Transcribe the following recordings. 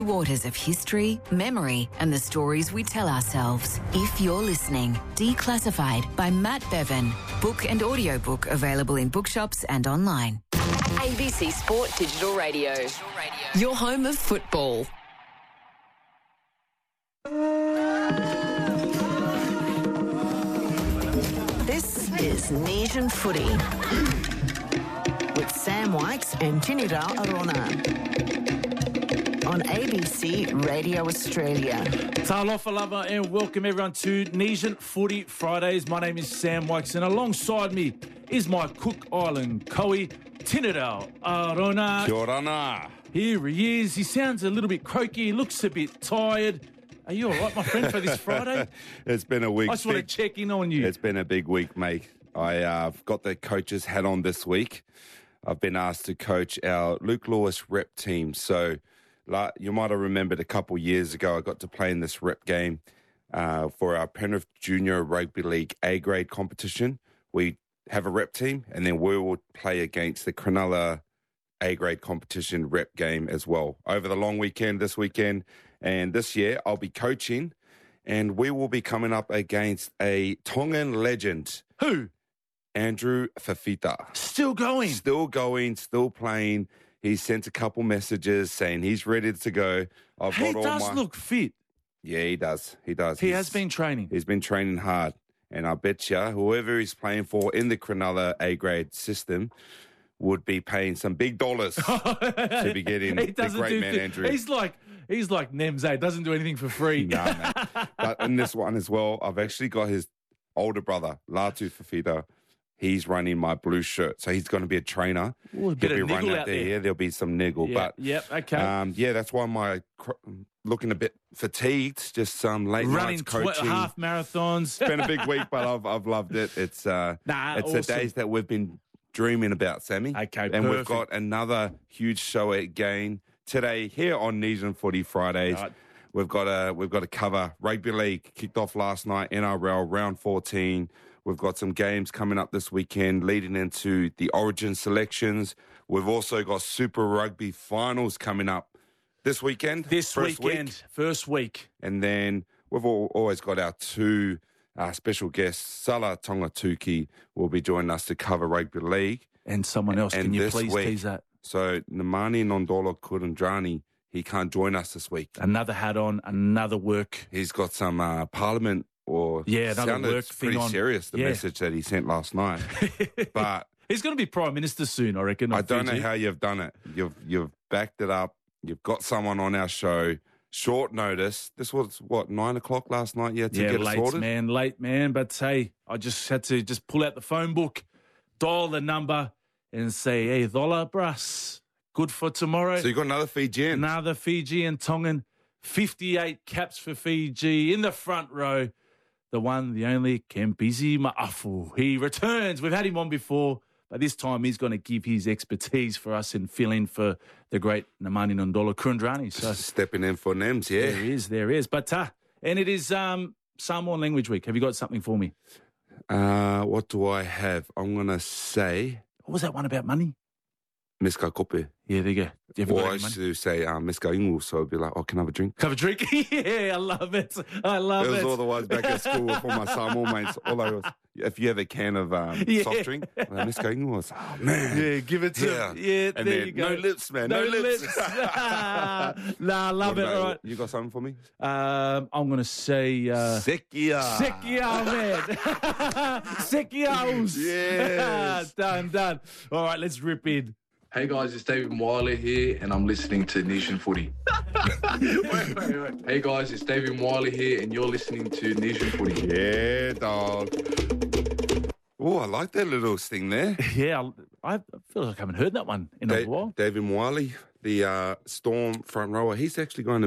Waters of history, memory, and the stories we tell ourselves. If you're listening, Declassified by Matt Bevan. Book and audiobook available in bookshops and online. ABC Sport Digital Radio. Your home of football. This is Nation Footy with Sam Wykes and Tinidal Arona on ABC Radio Australia. Talofa lover and welcome everyone to Nation Footy Fridays. My name is Sam Wykes and alongside me is my Cook Island Cowie, Tinidal Arona. Kia ora. Here he is. He sounds a little bit croaky. He looks a bit tired. Are you all right, my friend, for this Friday? It's been a week. I just want to check in on you. It's been a big week, mate. I've got the coach's hat on this week. I've been asked to coach our Luke Lewis rep team. So you might have remembered a couple years ago, I got to play in this rep game for our Penrith Junior Rugby League A-grade competition. We have a rep team, and then we will play against the Cronulla A-grade competition rep game as well over the long weekend this weekend. And this year, I'll be coaching, and we will be coming up against a Tongan legend. Who? Andrew Fifita. Still going? Still going, still playing. He sent a couple messages saying he's ready to go. He does look fit. Yeah, he does. He does. He has been training. He's been training hard. And I bet you whoever he's playing for in the Cronulla A-grade system would be paying some big dollars to be getting the great man Andrew. He's like Nemze, doesn't do anything for free. No, man. But in this one as well, I've actually got his older brother, Latu Fifita. He's running my blue shirt. So he's going to be a trainer. Ooh, a bit He'll of be niggle running out there. there. Yeah, there'll be some niggle. Yeah, but okay. that's why my looking a bit fatigued. Just some late nights coaching. Half marathons. It's been a big week, but I've loved it. It's awesome. The days that we've been dreaming about, Sammy. Okay, and perfect. we've got another huge show again today here on Nation Footy Fridays. Right. We've got to cover rugby league. Kicked off last night, NRL round 14. We've got some games coming up this weekend leading into the Origin selections. We've also got Super Rugby finals coming up this weekend. First week. And then we've always got our two special guests. Salah Tongatuki will be joining us to cover rugby league. And someone else, can you please tease that? So Nemani Nondola Kurandrani, he can't join us this week. Another hat on, another work. He's got some Parliament another work thing on. Pretty serious, the message that he sent last night. But he's going to be Prime Minister soon, I reckon. I don't know how you've done it. You've backed it up. You've got someone on our show. Short notice. This was, 9 o'clock last night? Yeah, get it sorted? Late, man. But, hey, I just had to pull out the phone book, dial the number and say, hey, Thola, brus, good for tomorrow. So you got another Fijian. Another Fijian Tongan. 58 caps for Fiji in the front row. The one, the only, Kempisi Ma'afu. He returns. We've had him on before, but this time he's going to give his expertise for us and fill in for the great Nemani Nondola Kurandrani. So stepping in for Nems, yeah. There is. But, and it is Samoan Language Week. Have you got something for me? What do I have? I'm going to say... What was that one about money? Miska kope. Yeah, there you go. Or I used to say Miska ingu, so I'd be like, can I have a drink? Have a drink? Yeah, I love it. It was all the ones back at school with all my Samoan mates. All I was, if you have a can of soft drink, Miska ingu was, oh, man. Yeah, give it to him. Yeah, and there you go. No lips, man. No lips. Nah, I love it. All right. You got something for me? I'm going to say... Sekia. Sekia, man. Sekiaus. Yes. Done. All right, let's rip in. Hey guys, it's David Wiley here, and I'm listening to Nation Footy. wait. Hey guys, it's David Wiley here, and you're listening to Nation Footy. Yeah, dog. Oh, I like that little sting there. Yeah, I feel like I haven't heard that one in a while. David Wiley, the Storm front rower, he's actually going to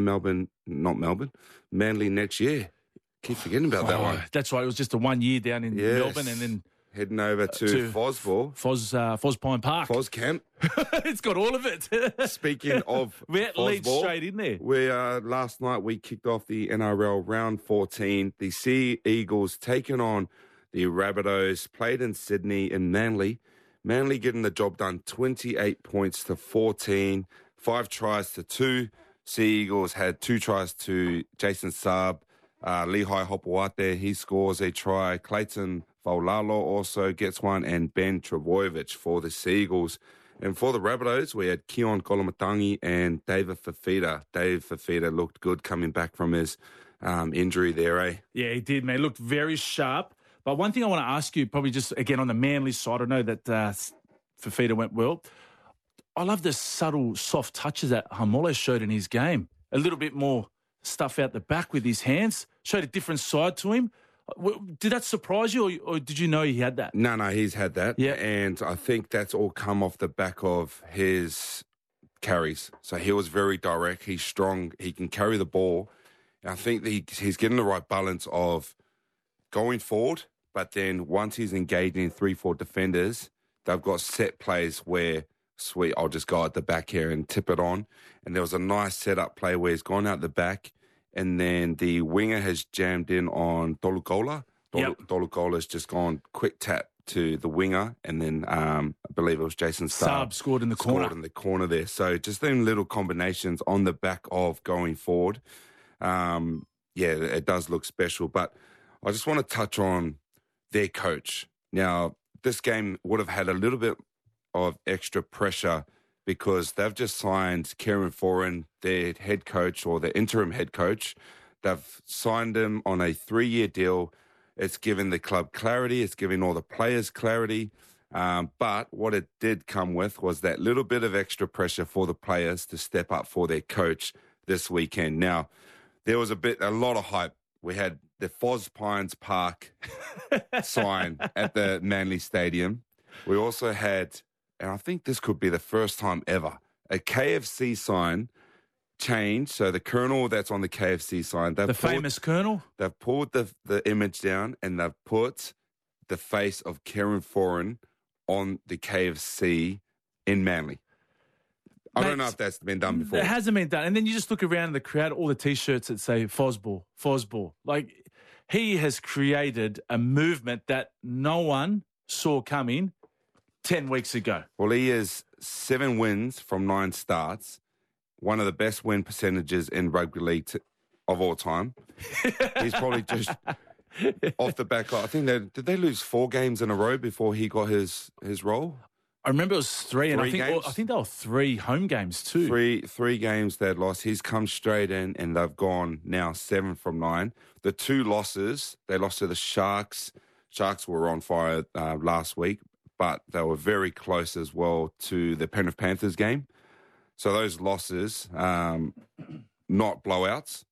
Manly next year. Keep forgetting about that one. That's right. It was just a 1 year down in Melbourne, and then heading over to Fosville. Foz Pine Park. Foz Camp. It's got all of it. Speaking of That leads straight in there. Last night we kicked off the NRL round 14. The Sea Eagles taking on the Rabbitohs, played in Sydney and Manly. Manly getting the job done, 28 points to 14, 5 tries to 2. Sea Eagles had 2 tries to Jason Saab, Lehigh Hopoate, he scores a try. Clayton Faulalo also gets one, and Ben Trebojevic for the Sea Eagles. And for the Rabbitohs, we had Keon Kolomatangi and David Fafita. Dave Fafita looked good coming back from his injury there, eh? Yeah, he did, man. He looked very sharp. But one thing I want to ask you, probably just, again, on the Manly side, I know that Fafita went well. I love the subtle, soft touches that Hamole showed in his game. A little bit more stuff out the back with his hands. Showed a different side to him. Did that surprise you, or did you know he had that? No, he's had that. Yeah. And I think that's all come off the back of his carries. So he was very direct. He's strong. He can carry the ball. And I think that he's getting the right balance of going forward, but then once he's engaging 3-4 defenders, they've got set plays where, sweet, I'll just go at the back here and tip it on. And there was a nice setup play where he's gone out the back, and then the winger has jammed in on Tolukola. Tolukola's just gone quick tap to the winger, and then I believe it was Jason Saab scored in the corner. Scored in the corner there. So just them little combinations on the back of going forward. It does look special. But I just want to touch on their coach. Now, this game would have had a little bit of extra pressure because they've just signed Kieran Foran, their head coach or the interim head coach. They've signed him on a 3-year deal. It's given the club clarity. It's giving all the players clarity. But what it did come with was that little bit of extra pressure for the players to step up for their coach this weekend. Now, there was a lot of hype. We had the Foz Pines Park sign at the Manly Stadium. We also had, and I think this could be the first time ever, a KFC sign change. So the Colonel that's on the KFC sign, famous Colonel? They've pulled the image down and they've put the face of Kieran Foran on the KFC in Manly. I don't know if that's been done before. It hasn't been done. And then you just look around the crowd, all the T-shirts that say Fozball. Like, he has created a movement that no one saw coming 10 weeks ago. Well, he is 7 wins from 9 starts, one of the best win percentages in rugby league of all time. He's probably just off the back. I think did they lose 4 games in a row before he got his role? I remember it was 3, and I think they were 3 home games too. Three games they'd lost. He's come straight in, and they've gone now 7 from 9. The 2 losses, they lost to the Sharks. Sharks were on fire last week, but they were very close as well to the Penrith Panthers game. So those losses, not blowouts.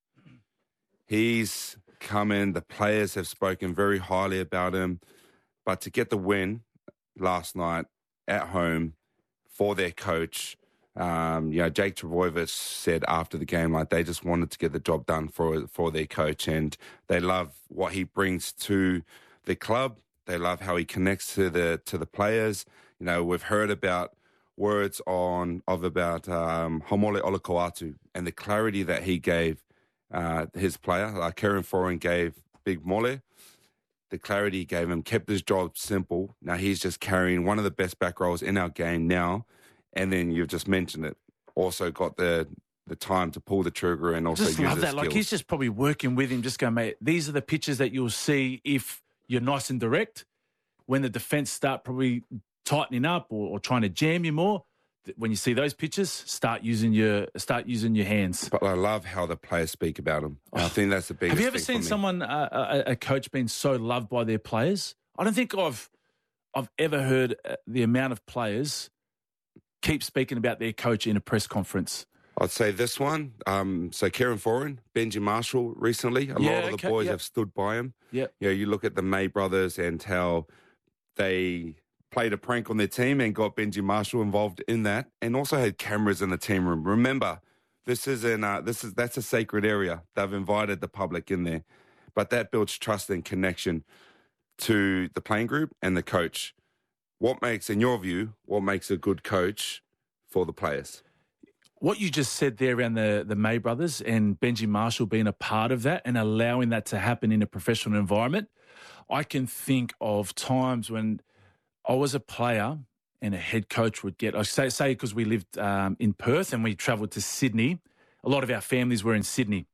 He's come in. The players have spoken very highly about him, but to get the win last night at home for their coach, Jake Trbojevic said after the game, like, they just wanted to get the job done for their coach, and they love what he brings to the club. They love how he connects to the players. You know, we've heard about words about Haumole Olakau'atu and the clarity that he gave his player, like Kieran Foran gave Big Mole. The clarity he gave him, kept his job simple. Now he's just carrying one of the best back rows in our game now. And then you've just mentioned it. Also got the time to pull the trigger and also just use love his that. skills. Like, he's just probably working with him, just going, mate, these are the pitches that you'll see if you're nice and direct. When the defence start probably tightening up or trying to jam you more, when you see those pitches, start using your hands. But I love how the players speak about him. I think that's the biggest Have you ever thing seen someone, a coach, being so loved by their players? I don't think I've ever heard the amount of players keep speaking about their coach in a press conference. I'd say this one. So Kieran Foran, Benji Marshall recently. A lot of the boys have stood by him. Yeah. You know, you look at the May brothers and how they played a prank on their team and got Benji Marshall involved in that, and also had cameras in the team room. Remember, that's a sacred area. They've invited the public in there, but that builds trust and connection to the playing group and the coach. In your view, what makes a good coach for the players? What you just said there around the May brothers and Benji Marshall being a part of that and allowing that to happen in a professional environment, I can think of times when I was a player and a head coach would get, I say because we lived in Perth and we travelled to Sydney, a lot of our families were in Sydney,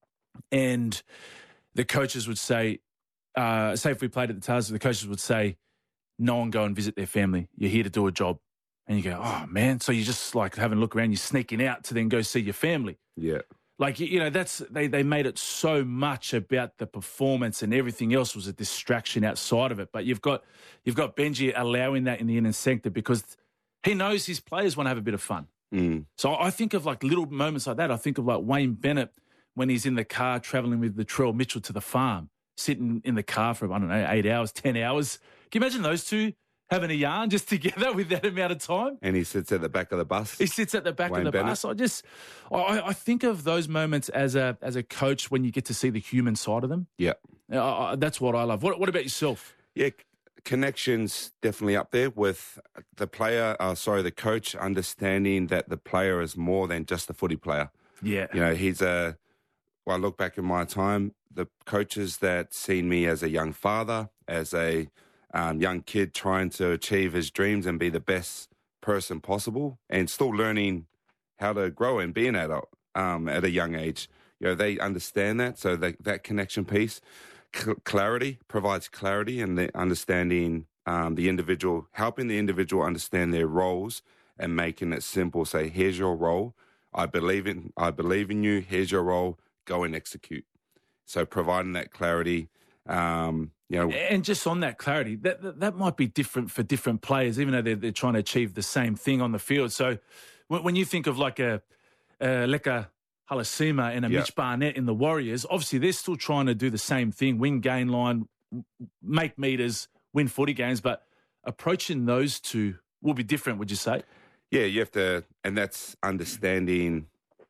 and the coaches would say, say if we played at the Tars, the coaches would say, no one go and visit their family. You're here to do a job. And you go, oh, man. So you're just like having a look around, you're sneaking out to then go see your family. Yeah. Like, you know, they made it so much about the performance, and everything else was a distraction outside of it. But you've got Benji allowing that in the inner sector because he knows his players want to have a bit of fun. So I think of like little moments like that. I think of like Wayne Bennett when he's in the car traveling with Latrell Mitchell to the farm, sitting in the car for, I don't know, 8 hours, 10 hours. Can you imagine those two having a yarn just together with that amount of time? And he sits at the back of the bus. He sits at the back Wayne of the Bennett. bus. I think of those moments as a coach when you get to see the human side of them. Yeah. That's what I love. What about yourself? Yeah, connections definitely up there with the the coach understanding that the player is more than just a footy player. Yeah. You know, I look back in my time, the coaches that seen me as a young father, as a young kid trying to achieve his dreams and be the best person possible and still learning how to grow and be an adult at a young age. You know, they understand that. So that connection piece, clarity provides clarity and the understanding the individual, helping the individual understand their roles and making it simple. Say, here's your role. I believe in you. Here's your role. Go and execute. So providing that clarity, you know. And just on that clarity, that might be different for different players, even though they're trying to achieve the same thing on the field. So when you think of like a Leka Halasima and a Mitch Barnett in the Warriors, obviously they're still trying to do the same thing, win gain line, make meters, win 40 games, but approaching those two will be different, would you say? Yeah, you have to, and that's understanding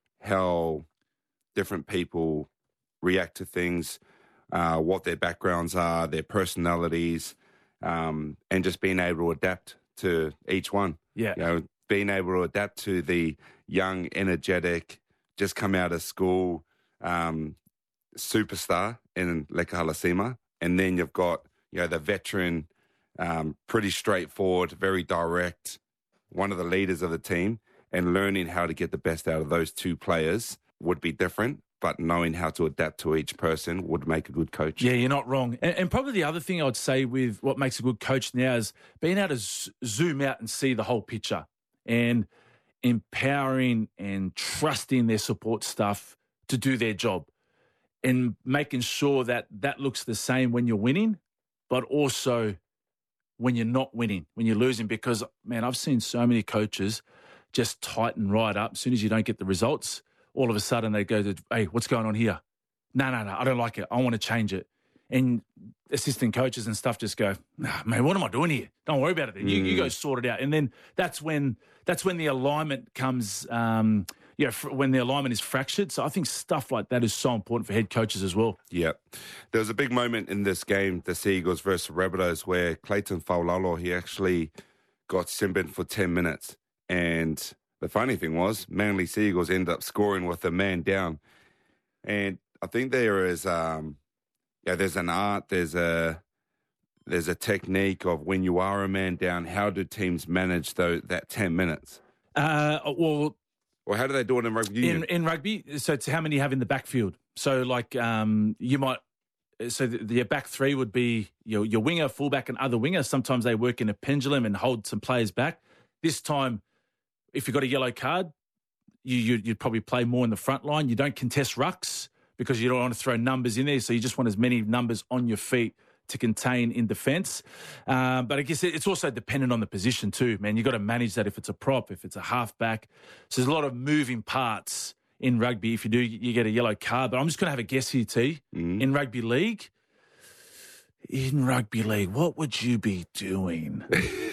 how different people react to things, what their backgrounds are, their personalities, and just being able to adapt to each one. Yeah. You know, being able to adapt to the young, energetic, just come out of school superstar in Leka Halasima. And then you've got, you know, the veteran, pretty straightforward, very direct, one of the leaders of the team, and learning how to get the best out of those two players would be different, but knowing how to adapt to each person would make a good coach. Yeah, you're not wrong. And probably the other thing I'd say with what makes a good coach now is being able to zoom out and see the whole picture and empowering and trusting their support staff to do their job and making sure that that looks the same when you're winning, but also when you're not winning, when you're losing. Because, man, I've seen so many coaches just tighten right up. As soon as you don't get the results, all of a sudden they go to, hey, what's going on here? No, I don't like it. I want to change it. And assistant coaches and stuff just go, nah, man, what am I doing here? Don't worry about it. You go sort it out. And then that's when the alignment comes, when the alignment is fractured. So I think stuff like that is so important for head coaches as well. Yeah. There was a big moment in this game, the Seagulls versus Rabbitohs, where Clayton Faulalo, he actually got Simbin for 10 minutes. And the funny thing was, Manly Seagulls end up scoring with a man down. And I think there is, there's an art, there's a technique of when you are a man down, how do teams manage that 10 minutes? Or how do they do it in rugby union? In rugby, so it's how many you have in the backfield. So like you might, so your back three would be your winger, fullback, and other winger. Sometimes they work in a pendulum and hold some players back. This time, if you've got a yellow card, you'd probably play more in the front line. You don't contest rucks because you don't want to throw numbers in there. So you just want as many numbers on your feet to contain in defence. But I guess it's also dependent on the position too, man. You've got to manage that if it's a prop, if it's a halfback. So there's a lot of moving parts in rugby. If you get a yellow card. But I'm just going to have a guess here, T. In rugby league, what would you be doing?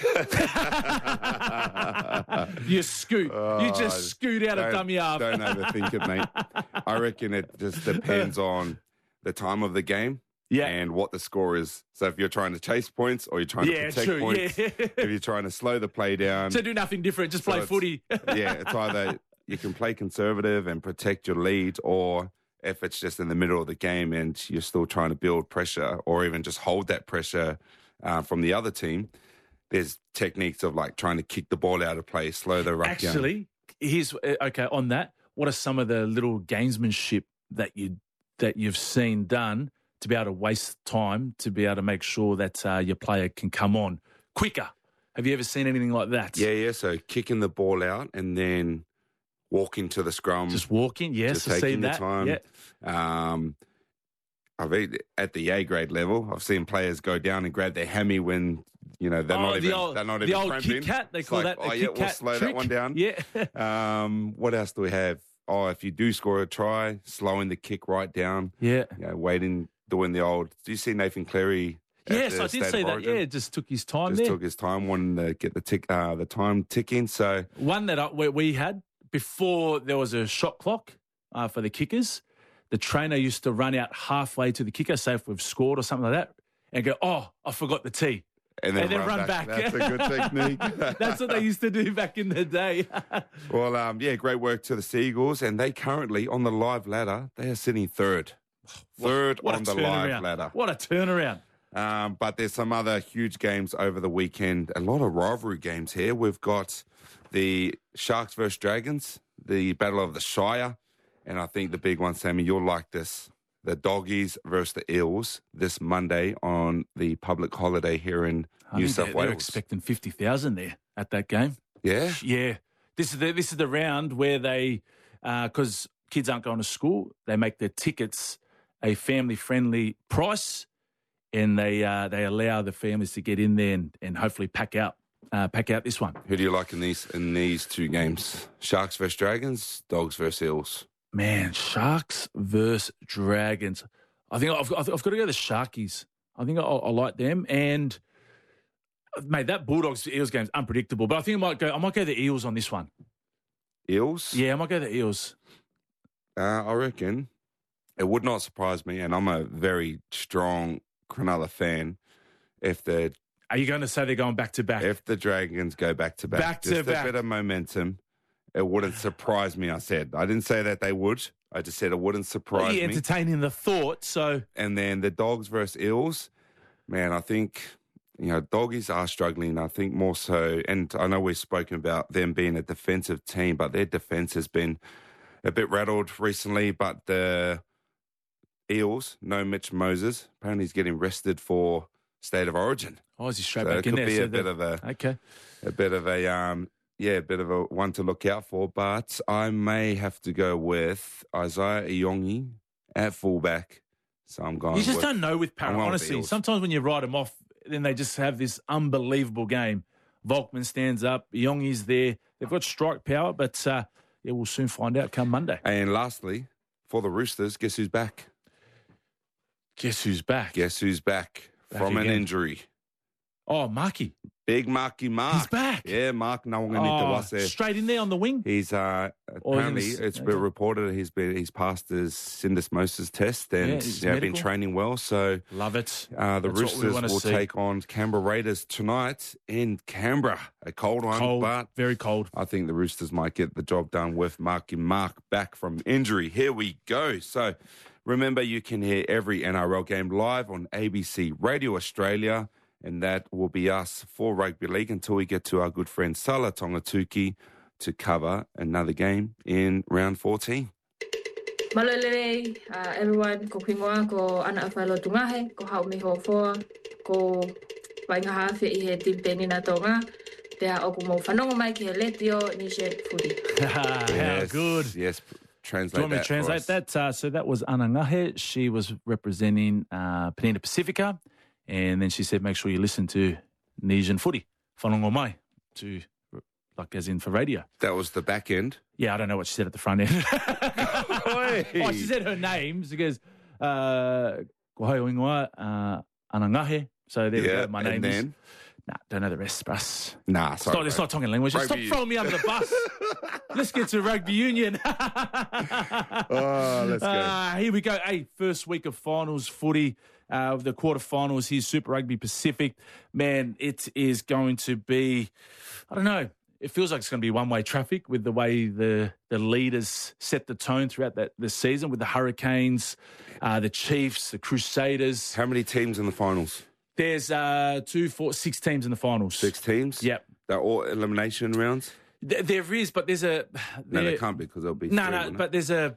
You scoot. You just scoot out of dummy half. Don't overthink it, mate. I reckon it just depends on the time of the game and what the score is. So if you're trying to chase points or you're trying to protect points, if you're trying to slow the play down. So do nothing different, just play footy. It's either you can play conservative and protect your lead, or if it's just in the middle of the game and you're still trying to build pressure or even just hold that pressure from the other team, there's techniques of like trying to kick the ball out of play, slow the ruck down. Actually, here's, okay, on that, what are some of the little gamesmanship that you've seen done to be able to waste time, to be able to make sure that your player can come on quicker? Have you ever seen anything like that? Yeah. So kicking the ball out and then walking to the scrum. Just walking, yes, just I've taking seen the that. time. Yeah. I've at the A grade level, I've seen players go down and grab their hammy when they're not even the old cramping. Kit Kat. They It's call like, that the Kit we'll Kat slow trick. that one down. Yeah. What else do we have? Oh, if you do score a try, slowing the kick right down. Yeah. Waiting, doing the old. Do you see Nathan Cleary? Yes, I did see that. Yeah, just took his time Just there. took his time, wanting to get the time ticking. So One that we had before there was a shot clock for the kickers. The trainer used to run out halfway to the kicker, say if we've scored or something like that, and go, "Oh, I forgot the tee," and then run back. That's a good technique. That's what they used to do back in the day. Well, great work to the Seagulls, and they currently on the live ladder they are sitting third What on a the turnaround. live ladder. What a turnaround! But there's some other huge games over the weekend. A lot of rivalry games here. We've got the Sharks versus Dragons, the Battle of the Shire, and I think the big one, Sammy, you'll like this. The Doggies versus the Eels this Monday on the public holiday here in New South Wales. They're expecting 50,000 there at that game. Yeah? Yeah. This is the round where they, because kids aren't going to school, they make their tickets a family-friendly price, and they allow the families to get in there and hopefully pack out this one. Who do you like in these two games? Sharks versus Dragons, Dogs versus Eels. Man, Sharks versus Dragons. I think I've got to go the Sharkies. I think I like them. And, mate, that Bulldogs-Eels game's unpredictable. But I think I might go the Eels on this one. Eels? Yeah, I might go the Eels. I reckon it would not surprise me, and I'm a very strong Cronulla fan, Are you going to say they're going back-to-back? if the Dragons go back-to-back. Back-to-back. Just a bit of momentum. It wouldn't surprise me, I said. I didn't say that they would. I just said it wouldn't surprise me. Entertaining the thought, so... And then the Dogs versus Eels, man, I think, Doggies are struggling. I think more so, and I know we've spoken about them being a defensive team, but their defense has been a bit rattled recently. But the Eels, no Mitch Moses, apparently he's getting rested for State of Origin. Oh, is he straight So back it in could there? be So a bit of a Okay. one to look out for. But I may have to go with Isaiah Iongi at fullback. So I'm going. You just with, don't know with I'm Parramatta. going with the Honestly, Eels. sometimes when you write them off, then they just have this unbelievable game. Volkman stands up. Yongi's there. They've got strike power, but we'll soon find out come Monday. And lastly, for the Roosters, guess who's back? Guess who's back? Guess who's back from an again. injury? Oh, Marky. Big Marky Mark. He's back. Yeah, Mark Nawangani Straight in there on the wing. He's apparently it's been reported he's passed his syndesmosis test and he's been medical. training well. So Love it. the That's what we Roosters wanna will see. take on Canberra Raiders tonight in Canberra. A cold one, Cold, but very cold. I think the Roosters might get the job done with Marky Mark back from injury. Here we go. So remember, you can hear every NRL game live on ABC Radio Australia, and that will be us for Rugby League until we get to our good friend Sala Tongatuki to cover another game in round 14. Malolere, everyone, ko pingoa, ko ana awhalo tungahe, ko hau miho foa, ko waingaha whii he timpeni na tonga, te a oku mo whanonga mai ki he letio Nation Footy. How good. Yes, Do translate you want me that to translate for us. that? So that was Anangahe. She was representing Penina Pacifica. And then she said, make sure you listen to Nesian Footy, whanonga mai, to, like as in for radio. That was the back end. Yeah, I don't know what she said at the front end. Oh, she said her name. She goes, Kohai Oingoa, Anangahe. So there we go. My name and is. then? Nah, don't know the rest, Bruss. Nah, sorry. It's not Tongan language. Stop Rugby throwing me under the bus. Let's get to rugby union. Oh, let's go. Here we go. Hey, first week of finals footy. The quarterfinals here, Super Rugby Pacific. Man, it is going to be, I don't know, it feels like it's going to be one-way traffic with the way the leaders set the tone throughout the season with the Hurricanes, the Chiefs, the Crusaders. How many teams in the finals? There's 6 teams in the finals. 6 teams? Yep. They're all elimination rounds? There is, but there's a... No, there can't be because there'll be three, but there's a...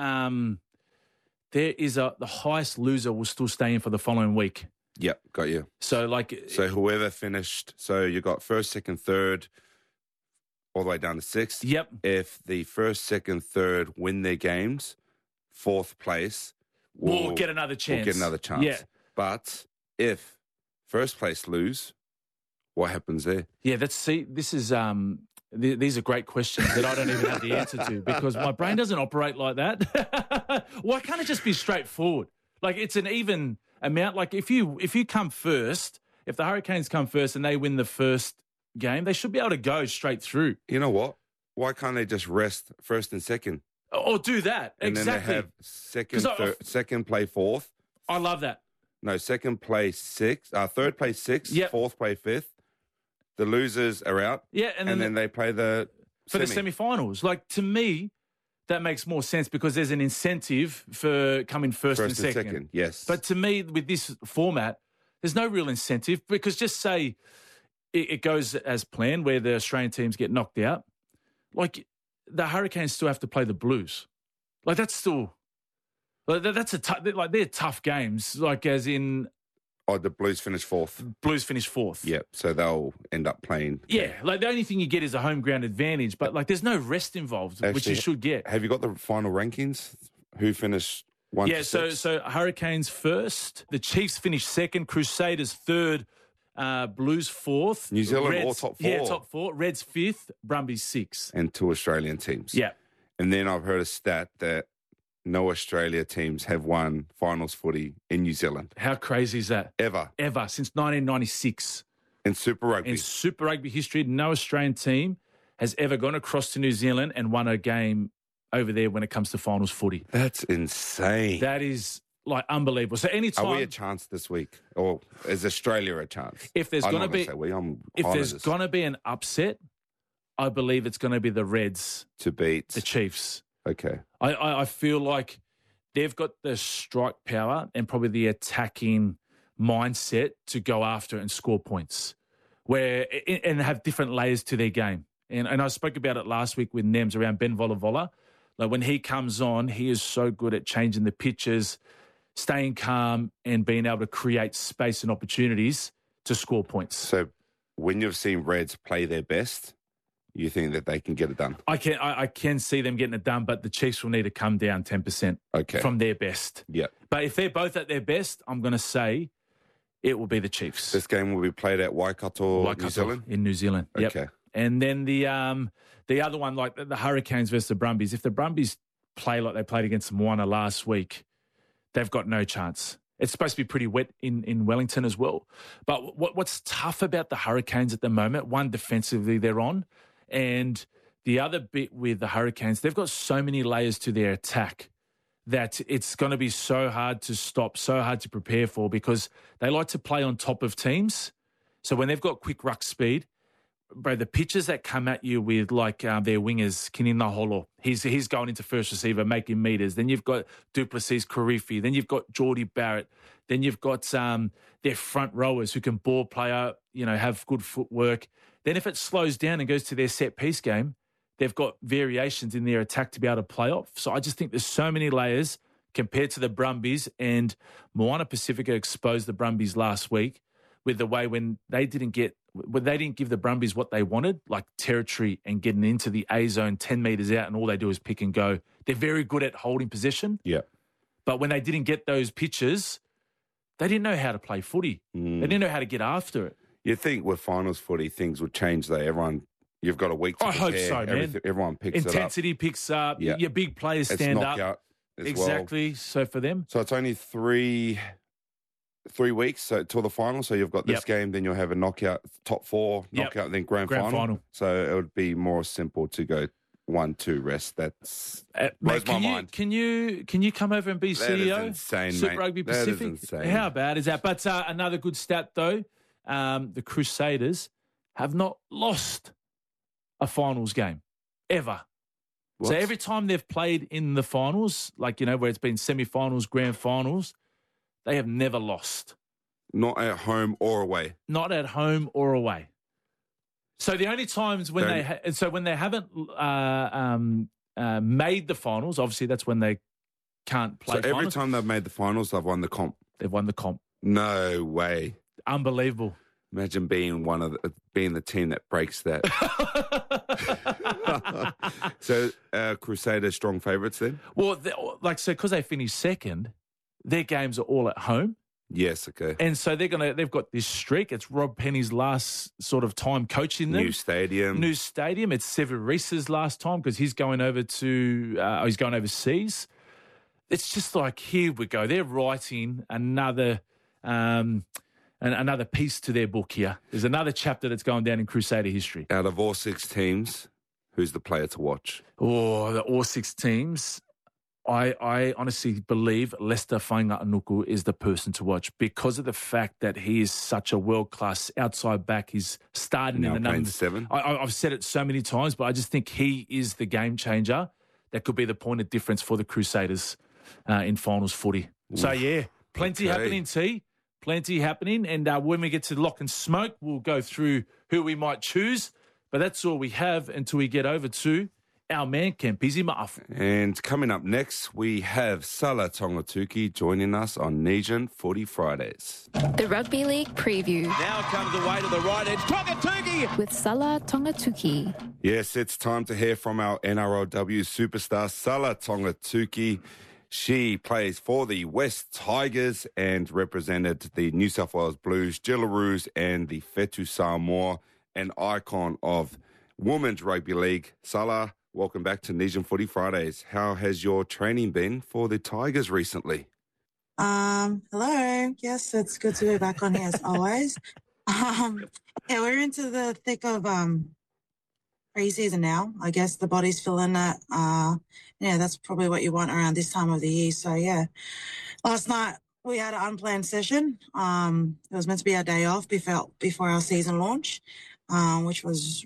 the highest loser will still stay in for the following week. Yep, got you. So, like... So whoever finished... So you got first, second, third, all the way down to sixth. Yep. If the first, second, third win their games, fourth place... We'll get another chance. We'll get another chance. Yeah. But if first place lose, what happens there? Yeah, this is... these are great questions that I don't even have the answer to because my brain doesn't operate like that. Why can't it just be straightforward? Like, it's an even amount. Like, if you come first, if the Hurricanes come first and they win the first game, they should be able to go straight through. You know what? Why can't they just rest first and second? Or do that. And exactly. then they have second play fourth. I love that. No, second play sixth. Third play sixth. Yep. Fourth play fifth. The losers are out. Yeah, and then they play the semi-finals. Like, to me, that makes more sense because there's an incentive for coming first and second. Yes. But to me, with this format, there's no real incentive because just say it goes as planned where the Australian teams get knocked out. Like, the Hurricanes still have to play the Blues. Like, that's still... Like, that's they're tough games, like as in... Oh, the Blues finish fourth. Blues finish fourth. Yep, so they'll end up playing. Yeah, like the only thing you get is a home ground advantage, but like there's no rest involved, Actually, which you should get. Have you got the final rankings? Who finished 1 to 6? So Hurricanes first, the Chiefs finished second, Crusaders third, Blues fourth. New Zealand Reds, all top four. Yeah, top four. Reds fifth, Brumbies sixth. And 2 Australian teams. Yeah. And then I've heard a stat that no Australia teams have won finals footy in New Zealand. How crazy is that? Ever. Since 1996. In Super Rugby. In Super Rugby history, no Australian team has ever gone across to New Zealand and won a game over there when it comes to finals footy. That's insane. That is like unbelievable. So anytime... Are we a chance this week? Or is Australia a chance? If there's going to be... If there's going to be an upset, I believe it's going to be the Reds to beat the Chiefs. Okay. I feel like they've got the strike power and probably the attacking mindset to go after and score points and have different layers to their game. And I spoke about it last week with Nems around Ben Volavola. Like when he comes on, he is so good at changing the pitches, staying calm and being able to create space and opportunities to score points. So when you've seen Reds play their best, you think that they can get it done? I can see them getting it done, but the Chiefs will need to come down 10% from their best. Yeah. But if they're both at their best, I'm going to say it will be the Chiefs. This game will be played at Waikato, New Zealand? In New Zealand, yep. Okay. And then the other one, like the Hurricanes versus the Brumbies, if the Brumbies play like they played against Moana last week, they've got no chance. It's supposed to be pretty wet in Wellington as well. But what's tough about the Hurricanes at the moment, one, defensively they're on, and the other bit with the Hurricanes, they've got so many layers to their attack that it's going to be so hard to stop, so hard to prepare for because they like to play on top of teams. So when they've got quick ruck speed, bro, the pitches that come at you with like their wingers, Kinina Holo, he's going into first receiver, making meters. Then you've got Duplessis, Karifi. Then you've got Geordie Barrett. Then you've got their front rowers who can ball play out, have good footwork. Then if it slows down and goes to their set piece game, they've got variations in their attack to be able to play off. So I just think there's so many layers compared to the Brumbies, and Moana Pacifica exposed the Brumbies last week with the way when they didn't give the Brumbies what they wanted, like territory and getting into the A zone 10 metres out, and all they do is pick and go. They're very good at holding possession. Yeah. But when they didn't get those pitches, they didn't know how to play footy. They didn't know how to get after it. You'd think with finals footy, things would change though. You've got a week to prepare. I hope so, man. Everyone picks it up. Intensity picks up. Yeah. Your big players stand up. Exactly. Well. So for them. So it's only three weeks till the final. So you've got this game, then you'll have a knockout, top four, knockout, then grand final. So it would be more simple to go 1-2 rest. That's blows my mind. Can you come over and be that CEO? Is insane, Super mate. Rugby That Pacific. Is insane. How bad is that? But another good stat though, the Crusaders have not lost a finals game ever. What? So every time they've played in the finals, like where it's been semi-finals, grand finals, they have never lost. Not at home or away. Not at home or away. So the only times when when they haven't made the finals, obviously that's when they can't play. So every finals. time they've made the finals, they've won the comp. They've won the comp. No way. Unbelievable. Imagine being being the team that breaks that. So Crusaders strong favourites then? Well, because they finished second, their games are all at home. Yes, okay. And so they've got this streak. It's Rob Penny's last sort of time coaching them. New stadium. It's Severisa's last time because he's going over he's going overseas. It's just like, here we go. They're writing another piece to their book here. There's another chapter that's going down in Crusader history. Out of all 6 teams, who's the player to watch? Oh, all 6 teams. I honestly believe Lester Fainga'anuku is the person to watch because of the fact that he is such a world-class outside back. He's starting Now in the playing numbers. 7. I've said it so many times, but I just think he is the game changer that could be the point of difference for the Crusaders in finals footy. So, yeah, plenty happening, T. Plenty happening. And when we get to lock and smoke, we'll go through who we might choose. But that's all we have until we get over to our man, Kempisi Ma'afu. And coming up next, we have Sala Tongatuki joining us on Nesian Footy Fridays. The Rugby League preview. Now comes away to the right edge. Tongatuki! With Sala Tongatuki. Yes, it's time to hear from our NRLW superstar, Sala Tongatuki. She plays for the West Tigers and represented the New South Wales Blues, Jillaroos and the Whetu Samoa, an icon of women's rugby league. Sala, welcome back to Nesian Footy Fridays. How has your training been for the Tigers recently? Hello. Yes, it's good to be back on here as always. We're into the thick of pre-season now. I guess the body's feeling that. That's probably what you want around this time of the year. So, yeah. Last night we had an unplanned session. It was meant to be our day off before our season launch, which was,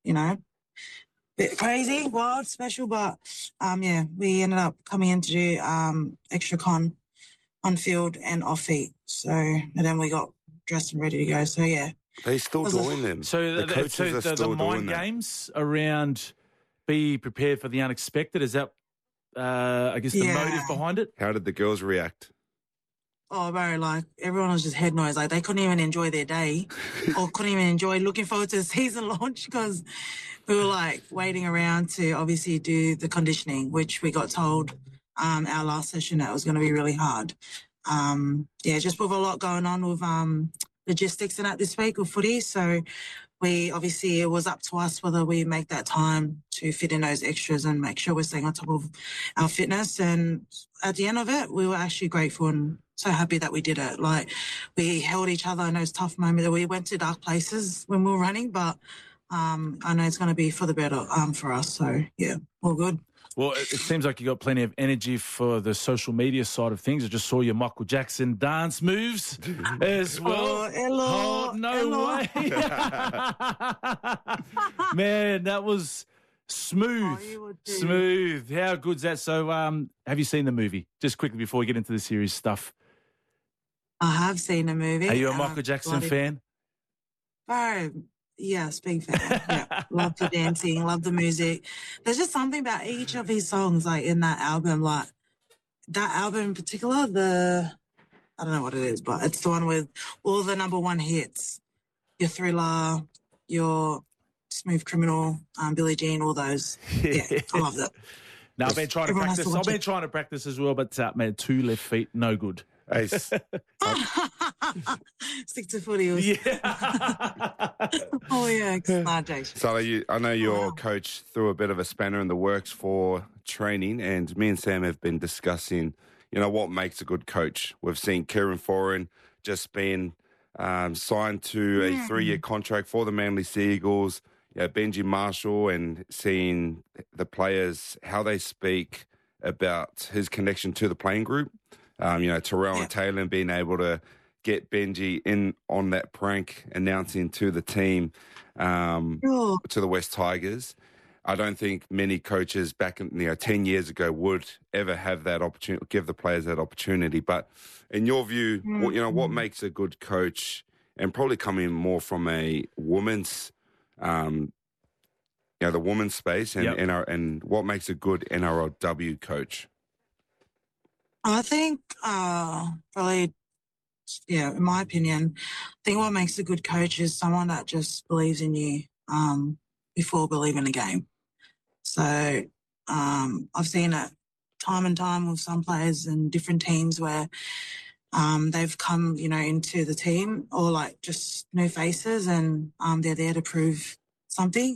bit crazy, wild, special, but we ended up coming in to do extra con on field and off field. So, and then we got dressed and ready to go. So, yeah. They're still doing them. So the coaches are still the mind doing games around be prepared for the unexpected, is that, the motive behind it? How did the girls react? Oh, bro, everyone was just head noise. They couldn't even enjoy their day or couldn't even enjoy looking forward to the season launch because we were, waiting around to obviously do the conditioning, which we got told our last session that was going to be really hard. Just with a lot going on with logistics and that this week with footy. So it was up to us whether we make that time to fit in those extras and make sure we're staying on top of our fitness. And at the end of it, we were actually grateful and so happy that we did it. We held each other in those tough moments. We went to dark places when we were running, but I know it's going to be for the better for us. So, yeah, all good. Well, it seems like you got plenty of energy for the social media side of things. I just saw your Michael Jackson dance moves as well. Oh, hello. Oh, no way. Man, that was smooth. Smooth. How good's that? So, have you seen the movie? Just quickly before we get into the serious stuff. I have seen the movie. Are you a Michael Jackson fan? Yes, big fan. Yeah. Love the dancing, love the music. There's just something about each of his songs, in that album. That album in particular, I don't know what it is, but it's the one with all the number one hits. Your Thriller, your Smooth Criminal, Billie Jean, all those. Yeah, I love that. No, I've been trying to practice. I've been trying to practice as well, but man, 2 left feet, no good. Hey, stick to footy. Yeah. Oh, yeah. So I know your coach threw a bit of a spanner in the works for training, and me and Sam have been discussing, what makes a good coach. We've seen Kieran Foran just been signed to a 3-year contract for the Manly Sea Eagles. Benji Marshall, and seeing the players, how they speak about his connection to the playing group. Terrell and Taylor being able to get Benji in on that prank, announcing to the team, to the West Tigers. I don't think many coaches back in 10 years ago would ever have that opportunity, give the players that opportunity. But in your view, what makes a good coach, and probably coming more from a woman's the women's space and and what makes a good NRLW coach? I think probably, in my opinion, I think what makes a good coach is someone that just believes in you before believing the game. So I've seen it time and time with some players in different teams where they've come, into the team or like just new faces and they're there to prove something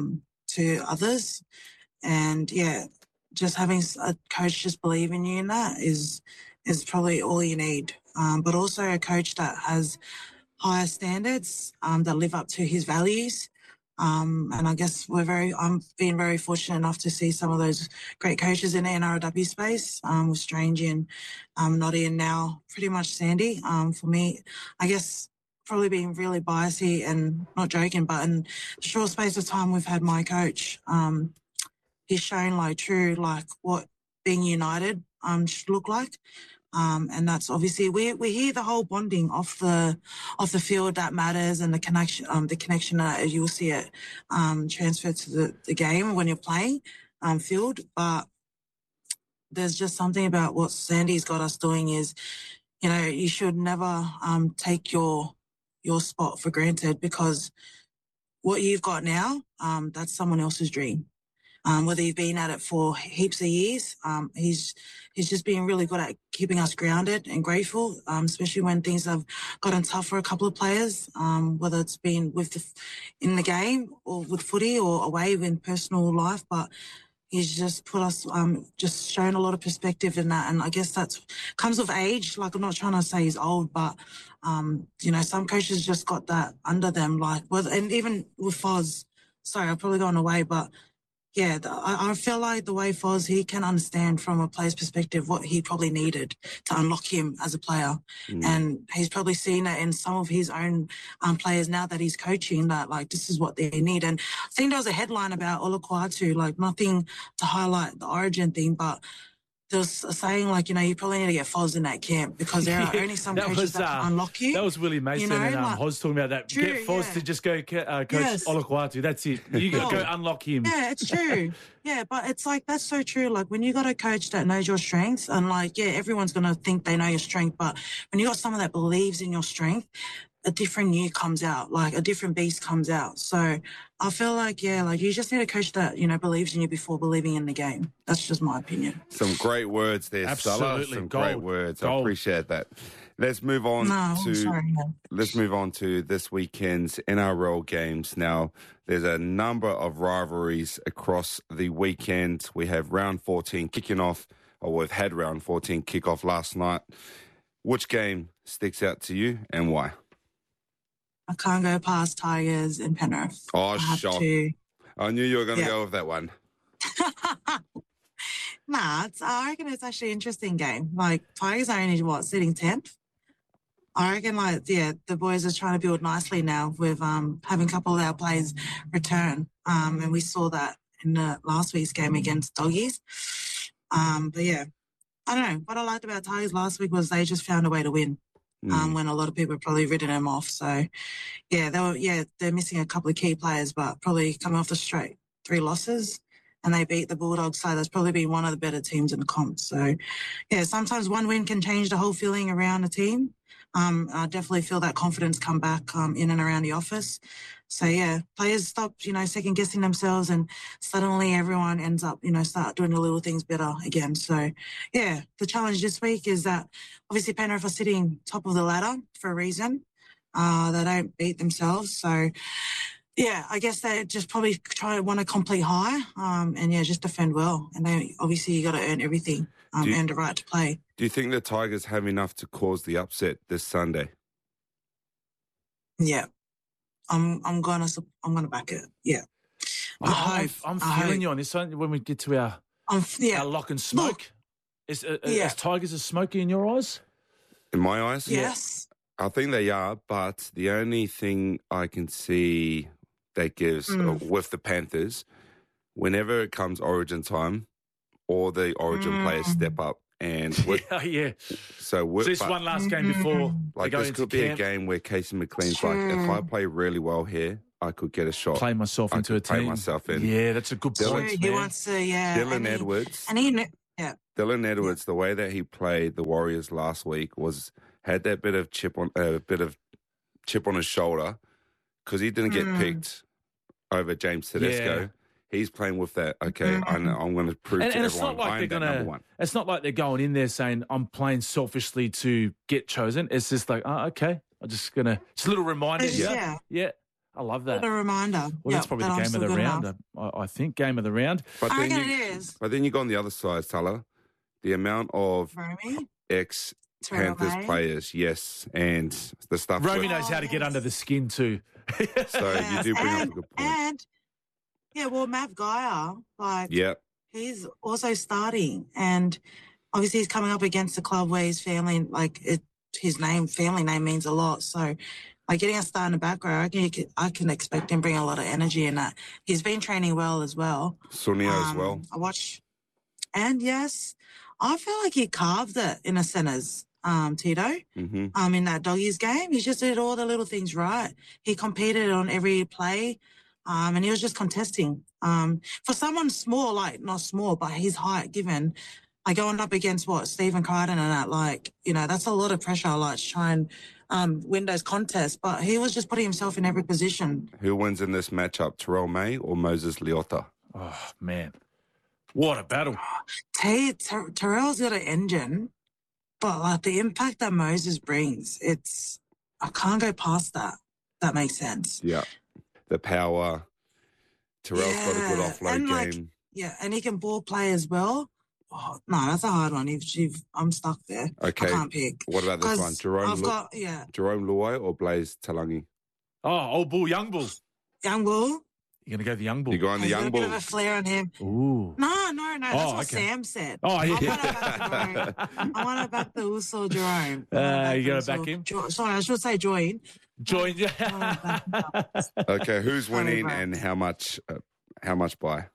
to others. And just having a coach just believe in you in that is probably all you need. But also a coach that has higher standards that live up to his values. And I guess I'm being very fortunate enough to see some of those great coaches in the NRLW space, with Strange and Noddy and now pretty much Sandy. For me, I guess probably being really biasy and not joking, but in the short space of time we've had my coach, he's shown what being united should look like. And that's obviously we hear the whole bonding off the field that matters and the connection that you'll see it transfer to the game when you're playing field. But there's just something about what Sandy's got us doing is, you should never take your spot for granted, because what you've got now, that's someone else's dream. Whether you've been at it for heaps of years, he's just been really good at keeping us grounded and grateful, especially when things have gotten tough for a couple of players, whether it's been in the game or with footy or away in personal life. But he's just put us, just shown a lot of perspective in that. And I guess that comes with age. Like, I'm not trying to say he's old, but, some coaches just got that under them. And even with Foz, sorry, I've probably gone away, but yeah, I feel like the way Foz, he can understand from a player's perspective what he probably needed to unlock him as a player. And he's probably seen it in some of his own players now that he's coaching, that this is what they need. And I think there was a headline about Olukwatu, nothing to highlight the origin thing, but there was a saying you probably need to get Foz in that camp, because there are only some coaches that can unlock you. That was Willie Mason and Hoz talking about that. True, get Foz to just go coach Olukwatu. That's it. You got to go unlock him. Yeah, it's true. Yeah, but it's that's so true. When you got a coach that knows your strengths, and everyone's going to think they know your strength, but when you got someone that believes in your strength, a different you comes out, a different beast comes out. So I feel you just need a coach that, believes in you before believing in the game. That's just my opinion. Some great words there, Stella. Some great words. I appreciate that. Let's move on to this weekend's NRL games. Now, there's a number of rivalries across the weekend. We have round 14 kicking off, or we've had round 14 kick off last night. Which game sticks out to you and why? I can't go past Tigers and Penrith. Oh, shock. I knew you were going to go with that one. I reckon it's actually an interesting game. Tigers are only, sitting 10th? I reckon, the boys are trying to build nicely now with having a couple of our players return. And we saw that in the last week's game against Doggies. But, yeah, I don't know. What I liked about Tigers last week was they just found a way to win. When a lot of people have probably written them off. So, they're missing a couple of key players, but probably coming off the straight 3 losses, and they beat the Bulldogs. So that's probably been one of the better teams in the comp. So, sometimes one win can change the whole feeling around a team. I definitely feel that confidence come back in and around the office. So, players stop, second guessing themselves, and suddenly everyone ends up, start doing the little things better again. So, the challenge this week is that obviously Penrith are sitting top of the ladder for a reason. They don't beat themselves. So, I guess they just probably want to complete high and, just defend well. And then obviously you got to earn everything, earn the right to play. Do you think the Tigers have enough to cause the upset this Sunday? Yeah. I'm gonna back it. Yeah, I'm feeling you on this one when we get to our lock and smoke. Is Tigers a smoky in your eyes? In my eyes, yes. I think they are, but the only thing I can see that gives with the Panthers, whenever it comes Origin time, all the Origin players step up. And so this one last game before this could be a game where Casey McLean's if I play really well here, I could get a shot. Play myself I into a could play team. myself in. Yeah, that's a good point. He man. wants to, yeah. Dylan Edwards. And he knew, yeah. Dylan Edwards, the way that he played the Warriors last week had that bit of chip on his shoulder because he didn't get picked over James Tedesco. Yeah. He's playing with that. Okay, I'm going to prove to And it's everyone not like I'm they're that number one. It's not like they're going in there saying I'm playing selfishly to get chosen. It's just like, oh, okay, I'm just gonna. It's a little reminder. Yeah. I love that. A reminder. Well, that's probably the game of the round. I think game of the round. But I then reckon it is. But then you go on the other side, Salah. The amount of Romy? ex-Panthers players, yes, and the stuff. Romy knows how to get under the skin too. So you do bring up a good point. And yeah, well, Mav Gaia, he's also starting, and obviously he's coming up against a club where his family, family name means a lot. So, like getting a start in the back row, I can expect him bring a lot of energy in that. He's been training well as well. Sunio as well. I watch, and yes, I feel like he carved it in the centres. Tito, in that Doggies game, he just did all the little things right. He competed on every play, and he was just contesting. For someone small, like not small, but his height given, like going up against Stephen Crichton and that, that's a lot of pressure. Like to try and win those contests, but he was just putting himself in every position. Who wins in this matchup, Terrell May or Moses Leota? Oh man, what a battle! Terrell's got an engine. But like the impact that Moses brings, I can't go past that. That makes sense. Yeah. The power. Terrell's got a good offload game. And he can ball play as well. Oh, no, that's a hard one. I'm stuck there. Okay. I can't pick. What about this one? Jerome Luai or Blaze Talangi? Oh, old bull, young bull. Young bull. You're going to go the young bull. You're going the young bull. A bit of a flair on him. Ooh. No. That's what Sam said. Oh, yeah. I want to back the Uso Jerome. You going to back him? Sorry, I should say join. Join. Okay, who's winning and how much by?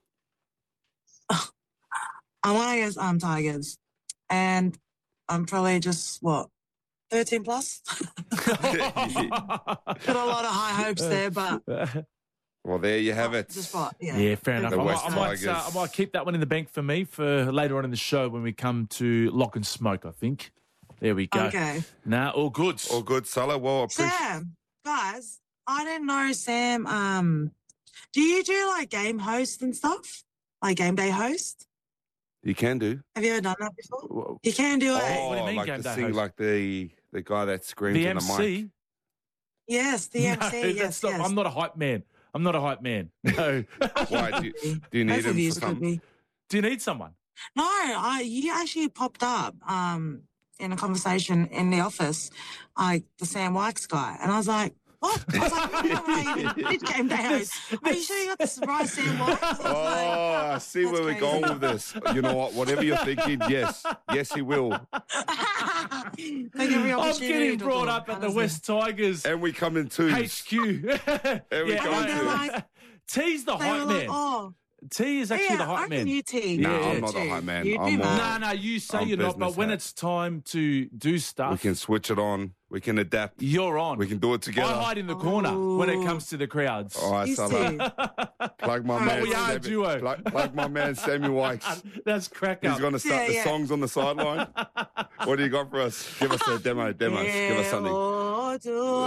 I want to guess Tigers. And I'm probably just, 13 plus? Got a lot of high hopes there, but... Well, there you have it. Yeah, fair enough. I might keep that one in the bank for me for later on in the show when we come to Lock and Smoke, I think. There we go. Okay. Nah, all good. All good, Salah. Well, Sam, guys, I didn't know, Sam, do you do like game host and stuff? Like game day host? You can do. Have you ever done that before? You can do it. Oh, What do you mean like game the day sing, host? like the guy that screams The in the MC? mic. Yes, the MC. Yes. I'm not a hype man. No. Why? Do you need him for something? Do you need someone? No, you actually popped up in a conversation in the office, the Sam Wykes guy. And I was like, what? I was like, which game day host? Are you sure you got this right, Sam Wykes? I see where we're going with this. You know what? Whatever you're thinking, yes, he will. Take every I'm opportunity getting to brought talk, up at the honestly. West Tigers And we come in twos. HQ. And we come in twos. T's the They hype were man. like, oh, T is actually the I hype reckon man. you T. No, You I'm do not too. the hype man. You do, I'm more- man. No, you say I'm you're not, but business when hat. it's time to do stuff, We can switch it on. We can adapt. you're on. We can do it together. I hide in the corner when it comes to the crowds. All right, You Salah. Plug my man. we are a Sammy- duo. Plug my man, Sammy Wykes. That's crack He's up. going to start the songs on the sideline. What do you got for us? Give us a demo. Demos. Give us something. Oh, do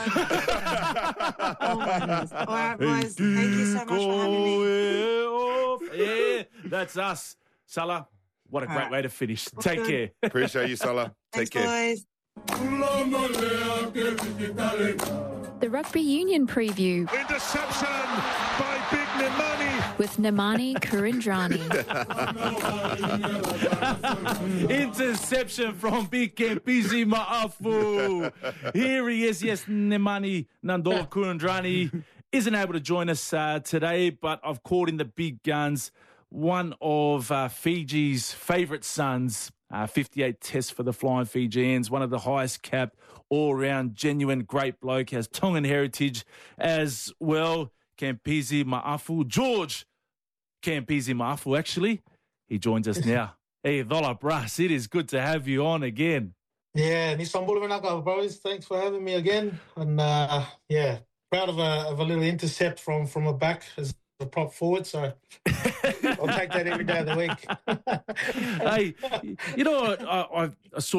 I? Oh, my goodness. All right, boys. Thank you so much for having me. Yeah, that's us. Salah, what a great way to finish. Take care. Appreciate you, Salah. Take Thanks, care. boys. The Rugby Union Preview Interception by Big Nemani. with Nemani Kurindrani. Interception from Big Kempisi Ma'afu. Here he is. Yes, Nemani Nandola Kurindrani isn't able to join us today, but I've called in the big guns. One of Fiji's favourite sons, 58 tests for the Flying Fijians, one of the highest capped, all-round, genuine, great bloke, has Tongan heritage as well. Kempisi Ma'afu, George Kempisi Ma'afu, actually. He joins us now. Hey, Dola Brass, it is good to have you on again. Yeah, Nisambula Manaka, bros. Thanks for having me again. And yeah, proud of a little intercept from a back as a prop forward, so I'll take that every day of the week. Hey, you know what? I saw